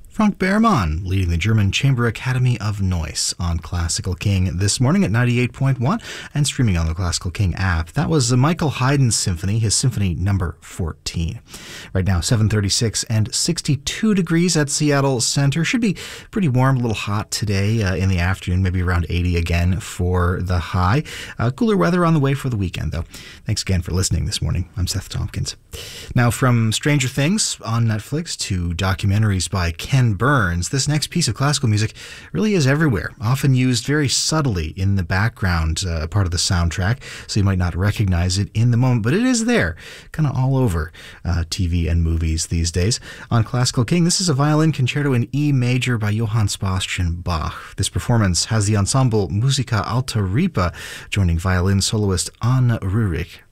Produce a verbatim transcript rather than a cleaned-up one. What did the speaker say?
Frank Behrmann leading the German Chamber Academy of Noise on Classical King this morning at ninety-eight point one and streaming on the Classical King app. That was the Michael Haydn Symphony, his Symphony number fourteen. Right now, seven thirty-six and sixty-two degrees at Seattle Center. Should be pretty warm, a little hot today uh, in the afternoon, maybe around eighty again for the high. Uh, cooler weather on the way for the weekend, though. Thanks again for listening this morning. I'm Seth Tompkins. Now, from Stranger Things on Netflix to documentaries by Ken Burns, this next piece of classical music really is everywhere, often used very subtly in the background, uh, part of the soundtrack, so you might not recognize it in the moment, but it is there, kind of all over uh, T V and movies these days. On Classical King, this is a violin concerto in E major by Johann Sebastian Bach. This performance has the ensemble Musica Alta Ripa joining violin soloist Anne Rurik.